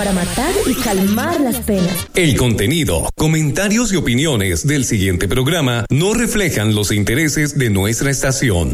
para matar y calmar las penas. El contenido, comentarios y opiniones del siguiente programa no reflejan los intereses de nuestra estación.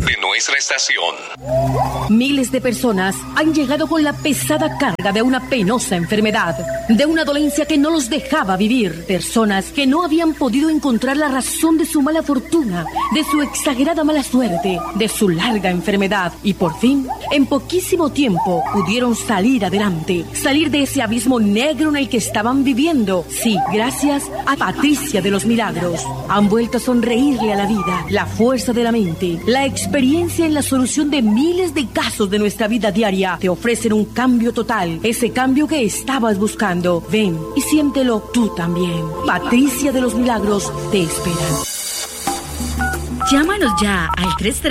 Miles de personas han llegado con la pesada carga de una penosa enfermedad, de una dolencia que no los dejaba vivir. Personas que no habían podido encontrar la razón de su mala fortuna, de su exagerada mala suerte, de su larga enfermedad. Y por fin, en poquísimo tiempo, pudieron salir adelante, salir de ese abismo negro en el que estaban viviendo. Sí, gracias a Patricia de los Milagros. Han vuelto a sonreírle a la vida, la fuerza de la mente, la experiencia en la solución de miles de casos de nuestra vida diaria. Te ofrecen un cambio total, ese cambio que estabas buscando. Ven y siéntelo tú también. Patricia de los Milagros te esperan. Llámanos ya al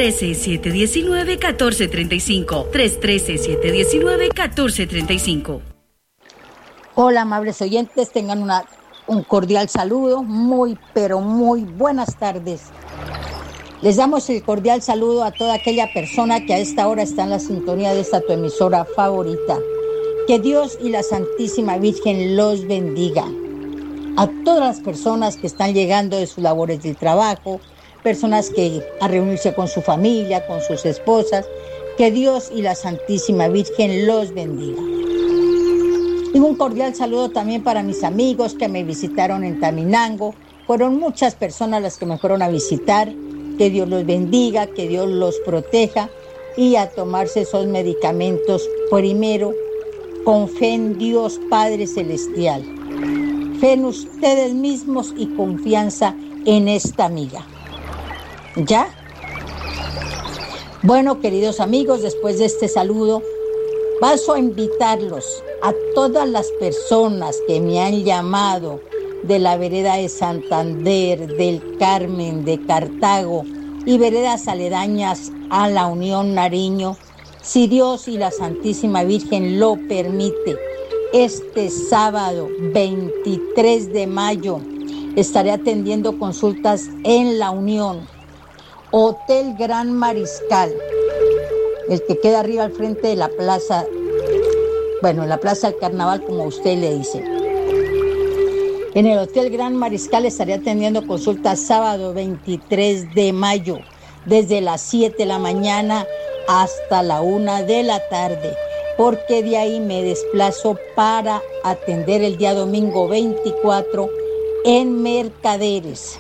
313-719-1435. 313-719-1435. Hola, amables oyentes, tengan un cordial saludo, pero muy buenas tardes. Les damos el cordial saludo a toda aquella persona que a esta hora está en la sintonía de esta tu emisora favorita. Que Dios y la Santísima Virgen los bendiga. A todas las personas que están llegando de sus labores del trabajo, personas que a reunirse con su familia, con sus esposas, que Dios y la Santísima Virgen los bendiga. Y un cordial saludo también para mis amigos que me visitaron en Taminango. Fueron muchas personas las que me fueron a visitar. Que Dios los bendiga, que Dios los proteja y a tomarse esos medicamentos primero con fe en Dios Padre Celestial. Fe en ustedes mismos y confianza en esta amiga. ¿Ya? Bueno, queridos amigos, después de este saludo, paso a invitarlos a todas las personas que me han llamado de la vereda de Santander, del Carmen, de Cartago y veredas aledañas a la Unión Nariño, si Dios y la Santísima Virgen lo permite, este sábado 23 de mayo estaré atendiendo consultas en la Unión, Hotel Gran Mariscal, el que queda arriba al frente de la plaza, en la Plaza del Carnaval, como usted le dice. En el Hotel Gran Mariscal estaré atendiendo consultas sábado 23 de mayo, desde las 7 de la mañana hasta la 1 de la tarde, porque de ahí me desplazo para atender el día domingo 24 en Mercaderes.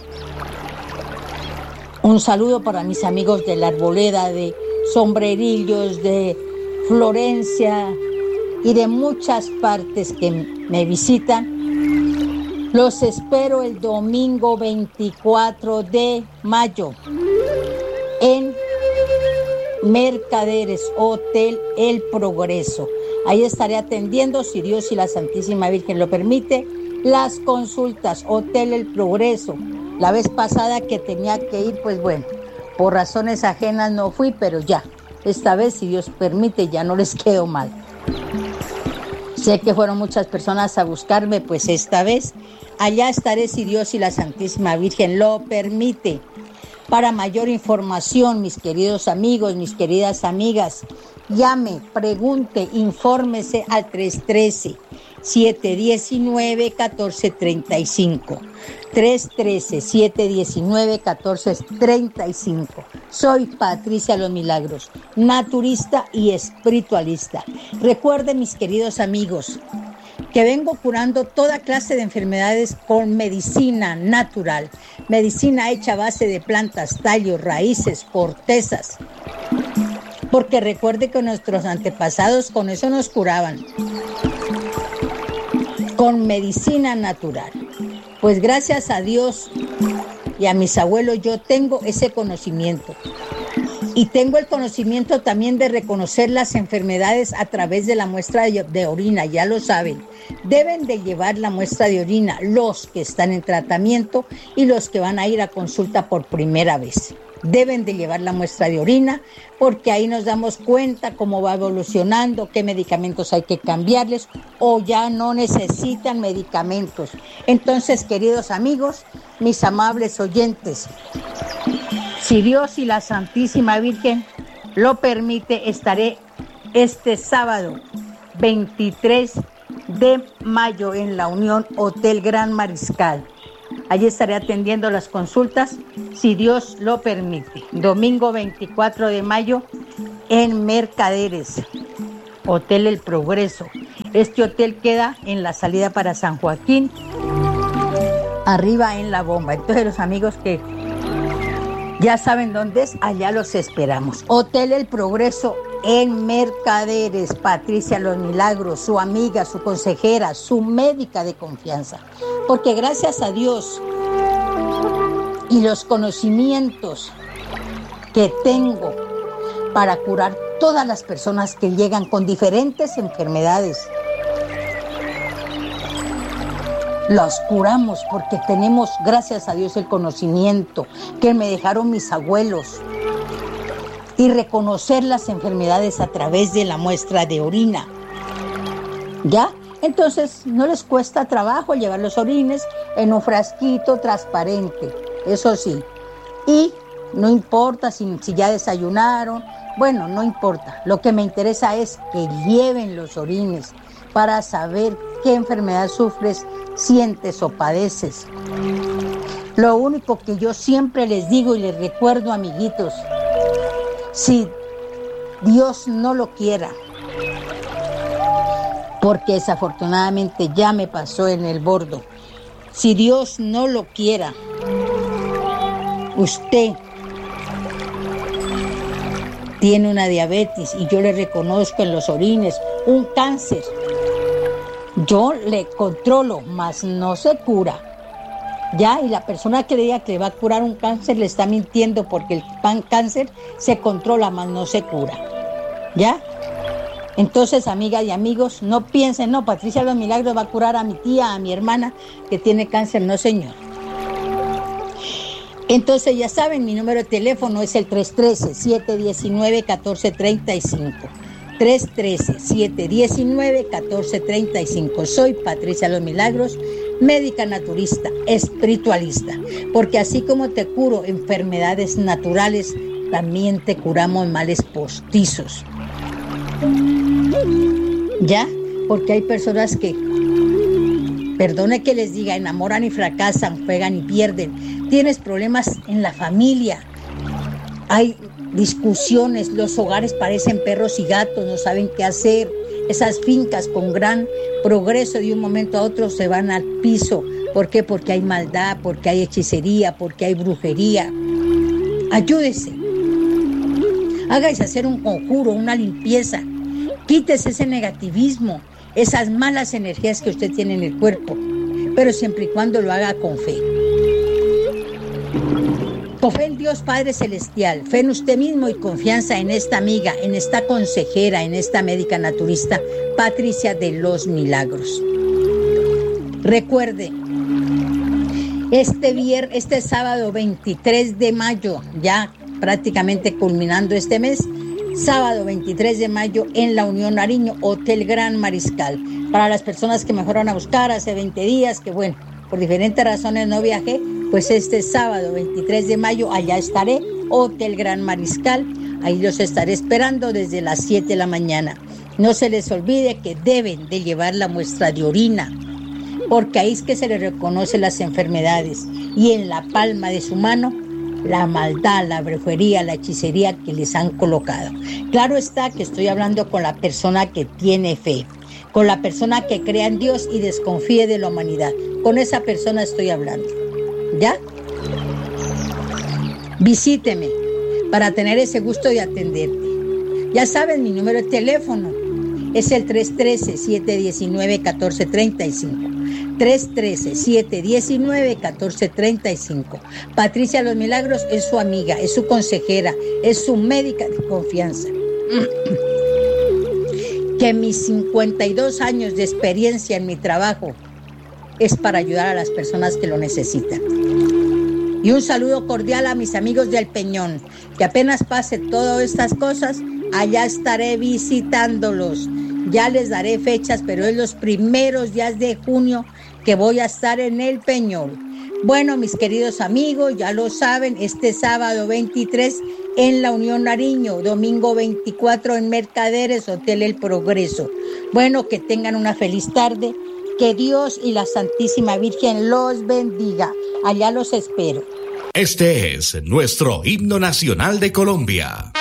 Un saludo para mis amigos de la Arboleda, de Sombrerillos, de Florencia y de muchas partes que me visitan. Los espero el domingo 24 de mayo en Mercaderes, Hotel El Progreso. Ahí estaré atendiendo, si Dios y la Santísima Virgen lo permite, las consultas, Hotel El Progreso. La vez pasada que tenía que ir, por razones ajenas no fui, pero ya, esta vez, si Dios permite, ya no les quedo mal. Sé que fueron muchas personas a buscarme, pues esta vez allá estaré, si Dios y la Santísima Virgen lo permite. Para mayor información, mis queridos amigos, mis queridas amigas, llame, pregunte, infórmese al 313-719-1435. 313-719-1435. Soy Patricia Los Milagros, naturista y espiritualista. Recuerden, mis queridos amigos, que vengo curando toda clase de enfermedades con medicina natural, medicina hecha a base de plantas, tallos, raíces, cortezas. Porque recuerde que nuestros antepasados con eso nos curaban, con medicina natural. Pues gracias a Dios y a mis abuelos yo tengo ese conocimiento. Y tengo el conocimiento también de reconocer las enfermedades a través de la muestra de orina, ya lo saben. Deben de llevar la muestra de orina los que están en tratamiento y los que van a ir a consulta por primera vez. Deben de llevar la muestra de orina porque ahí nos damos cuenta cómo va evolucionando, qué medicamentos hay que cambiarles o ya no necesitan medicamentos. Entonces, queridos amigos, mis amables oyentes, si Dios y la Santísima Virgen lo permite, estaré este sábado 23 de mayo en la Unión Hotel Gran Mariscal. Allí estaré atendiendo las consultas, si Dios lo permite. Domingo 24 de mayo en Mercaderes, Hotel El Progreso. Este hotel queda en la salida para San Joaquín, arriba en La Bomba. Entonces los amigos que ya saben dónde es, allá los esperamos. Hotel El Progreso en Mercaderes. Patricia Los Milagros, su amiga, su consejera, su médica de confianza. Porque gracias a Dios y los conocimientos que tengo para curar todas las personas que llegan con diferentes enfermedades, los curamos porque tenemos, gracias a Dios, el conocimiento que me dejaron mis abuelos, y reconocer las enfermedades a través de la muestra de orina. ¿Ya? Entonces no les cuesta trabajo llevar los orines en un frasquito transparente, eso sí. Y no importa si ya desayunaron, bueno, no importa. Lo que me interesa es que lleven los orines para saber qué enfermedad sufres, sientes o padeces. Lo único que yo siempre les digo y les recuerdo, amiguitos, si Dios no lo quiera, porque desafortunadamente ya me pasó en el bordo, si Dios no lo quiera, usted tiene una diabetes y yo le reconozco en los orines un cáncer, yo le controlo, mas no se cura. Ya, y la persona que le diga que le va a curar un cáncer le está mintiendo, porque el cáncer se controla, mas no se cura. ¿Ya? Entonces, amigas y amigos, no piensen, no, Patricia Los Milagros va a curar a mi tía, a mi hermana que tiene cáncer. No, señor. Entonces, ya saben, mi número de teléfono es el 313-719-1435. 313-719-1435. Soy Patricia Los Milagros, médica naturista, espiritualista, porque así como te curo enfermedades naturales, también te curamos males postizos. ¿Ya? Porque hay personas que, perdone que les diga, enamoran y fracasan, juegan y pierden. Tienes problemas en la familia, hay discusiones, los hogares parecen perros y gatos, no saben qué hacer. Esas fincas con gran progreso de un momento a otro se van al piso. ¿Por qué? Porque hay maldad, porque hay hechicería, porque hay brujería. Ayúdese. Hágase hacer un conjuro, una limpieza. Quítese ese negativismo, esas malas energías que usted tiene en el cuerpo, pero siempre y cuando lo haga con fe. Con fe en Dios Padre Celestial, fe en usted mismo y confianza en esta amiga, en esta consejera, en esta médica naturista, Patricia de Los Milagros. Recuerde, este sábado 23 de mayo, ya prácticamente culminando este mes, sábado 23 de mayo en la Unión Nariño, Hotel Gran Mariscal. Para las personas que me fueron a buscar hace 20 días, que bueno, por diferentes razones no viajé, pues este sábado 23 de mayo allá estaré, Hotel Gran Mariscal. Ahí los estaré esperando desde las 7 de la mañana. No se les olvide que deben de llevar la muestra de orina, porque ahí es que se les reconoce las enfermedades, y en la palma de su mano la maldad, la brujería, la hechicería que les han colocado. Claro está que estoy hablando con la persona que tiene fe, con la persona que crea en Dios y desconfíe de la humanidad. Con esa persona estoy hablando. ¿Ya? Visíteme para tener ese gusto de atenderte. Ya saben, mi número de teléfono es el 313-719-1435. 313-719-1435. Patricia Los Milagros es su amiga, es su consejera, es su médica de confianza. Que mis 52 años de experiencia en mi trabajo es para ayudar a las personas que lo necesitan. Y un saludo cordial a mis amigos del Peñón, que apenas pase todas estas cosas, allá estaré visitándolos. Ya les daré fechas, pero es los primeros días de junio que voy a estar en el Peñón. Bueno, mis queridos amigos, ya lo saben, este sábado 23 en la Unión Nariño, domingo 24 en Mercaderes, Hotel El Progreso. Bueno, que tengan una feliz tarde, que Dios y la Santísima Virgen los bendiga. Allá los espero. Este es nuestro himno nacional de Colombia.